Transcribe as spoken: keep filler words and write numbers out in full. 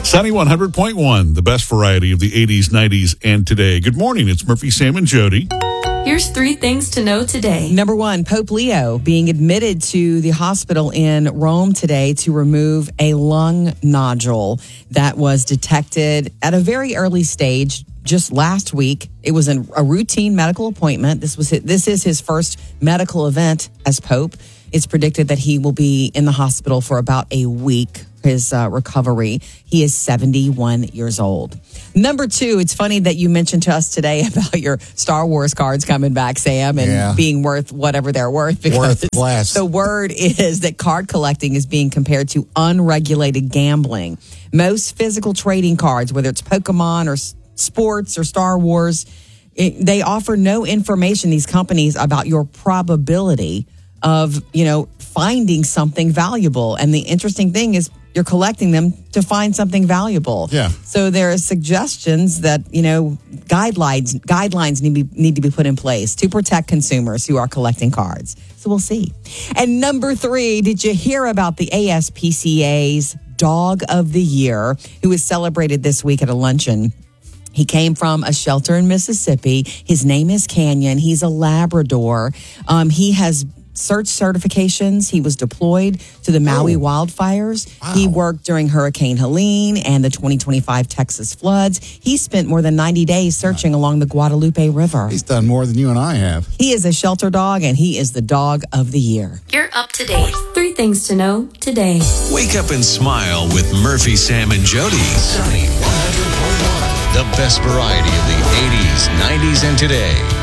Sunny one hundred point one, the best variety of the eighties, nineties, and today. Good morning. It's Murphy, Sam, and Jody. Here's three things to know today. Number one, Pope Leo being admitted to the hospital in Rome today to remove a lung nodule that was detected at a very early stage just last week. It was an, a routine medical appointment. This was this is his first medical event as Pope. It's predicted that he will be in the hospital for about a week, his uh, recovery. He is seventy-one years old. Number two, it's funny that you mentioned to us today about your Star Wars cards coming back, Sam, and yeah. being worth whatever they're worth. Because worth less. The word is that card collecting is being compared to unregulated gambling. Most physical trading cards, whether it's Pokemon or sports or Star Wars, it, they offer no information, these companies, about your probability of, you know, finding something valuable. And the interesting thing is you're collecting them to find something valuable. Yeah. So there are suggestions that, you know, guidelines guidelines need to be, need to be put in place to protect consumers who are collecting cards. So we'll see. And number three, did you hear about the A S P C A's Dog of the Year, who was celebrated this week at a luncheon? He came from a shelter in Mississippi. His name is Canyon. He's a Labrador. Um, he has search certifications. He was deployed to the Maui oh. wildfires. Wow. He worked during Hurricane Helene and the twenty twenty-five Texas floods. He spent more than ninety days searching wow. along the Guadalupe River. He's done more than you and I have. He is a shelter dog, and he is the dog of the year. You're up to date. Three things to know today. Wake up and smile with Murphy, Sam, and Jody. Sunny one hundred point one. The best variety of the eighties, nineties, and today.